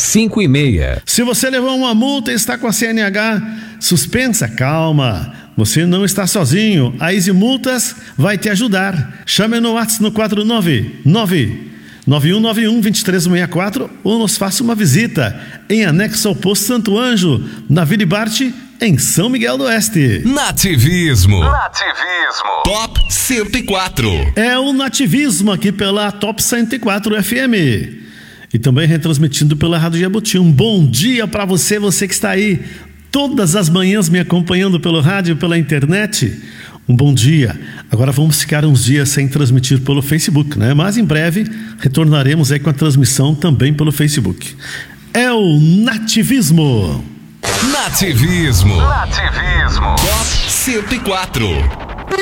5:30. Se você levou uma multa e está com a CNH suspensa, calma. Você não está sozinho. A Easy Multas vai te ajudar. Chame no WhatsApp no 499-9191-2364 ou nos faça uma visita em anexo ao Posto Santo Anjo, na Vila Bart, em São Miguel do Oeste. Nativismo. Top 104. É o Nativismo aqui pela Top 104 FM. E também retransmitindo pela Rádio Jabuti. Um bom dia para você, você que está aí todas as manhãs me acompanhando pelo rádio, pela internet. Um bom dia. Agora vamos ficar uns dias sem transmitir pelo Facebook, né? Mas em breve retornaremos aí com a transmissão também pelo Facebook. É o Nativismo. Top 104.